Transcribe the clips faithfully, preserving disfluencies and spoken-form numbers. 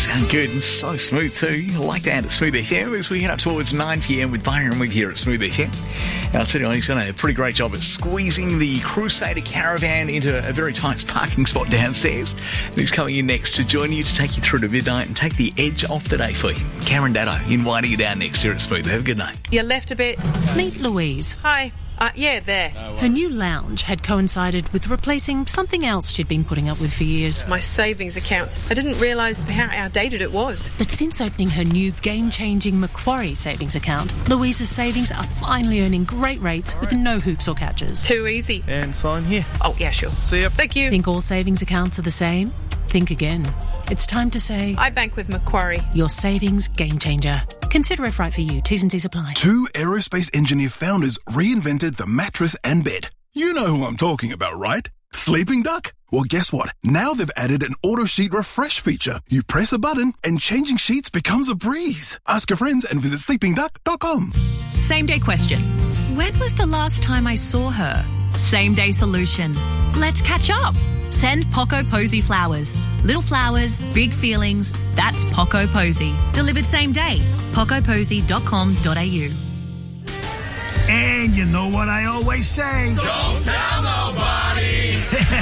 sound good and so smooth too. I like that at Smooth F M as we head up towards nine p.m. with Byron Weave here at Smooth F M. Now, I'll tell you what, he's done a pretty great job at squeezing the Crusader Caravan into a very tight parking spot downstairs. And he's coming in next to join you to take you through to midnight and take the edge off the day for you. Cameron Datto inviting you down next year at Smooth. Have a good night. You left a bit. Meet Louise. Hi. Uh, yeah, there. Her new lounge had coincided with replacing something else she'd been putting up with for years. My savings account. I didn't realise how outdated it was. But since opening her new game-changing Macquarie savings account, Louise's savings are finally earning great rates with no hoops or catches. Too easy. And sign here. Oh, yeah, sure. See ya. Thank you. Think all savings accounts are the same? Think again. It's time to say... I bank with Macquarie. Your savings game changer. Consider if right for you. T's and C's apply. Two aerospace engineer founders reinvented the mattress and bed. You know who I'm talking about, right? Sleeping Duck? Well, guess what? Now they've added an auto sheet refresh feature. You press a button and changing sheets becomes a breeze. Ask your friends and visit sleeping duck dot com. Same day question. When was the last time I saw her? Same day solution. Let's catch up. Send Poco Posy flowers. Little flowers, big feelings. That's Poco Posy. Delivered same day. poco posy dot com dot a u. And you know what I always say. Don't tell nobody.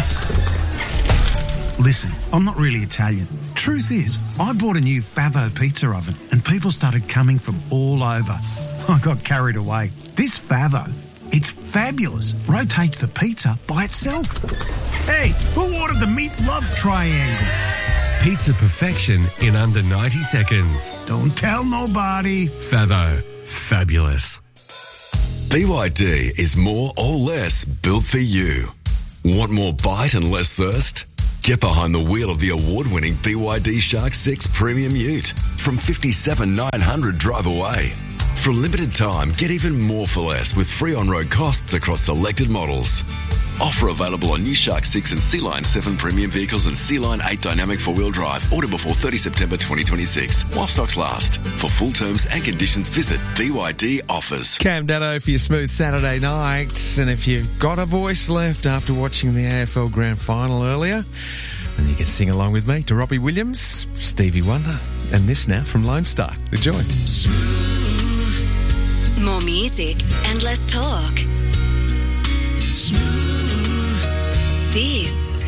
Listen, I'm not really Italian. Truth is, I bought a new Favo pizza oven and people started coming from all over. I got carried away. This Favo, it's fabulous. Rotates the pizza by itself. Hey, who ordered the meat love triangle? Pizza perfection in under ninety seconds. Don't tell nobody. Favo. Fabulous. B Y D is more or less built for you. Want more bite and less thirst? Get behind the wheel of the award-winning B Y D Shark six Premium Ute from fifty-seven thousand nine hundred drive away. For a limited time, get even more for less with free on-road costs across selected models. Offer available on new Shark six and Sea Line seven premium vehicles and Sea Line eight dynamic four-wheel drive. Order before thirtieth September twenty twenty-six while stocks last. For full terms and conditions, visit B Y D Offers. Cam Datto for your Smooth Saturday night. And if you've got a voice left after watching the A F L Grand Final earlier, then you can sing along with me to Robbie Williams, Stevie Wonder, and this now from Lone Star. Enjoy. More music and less talk. This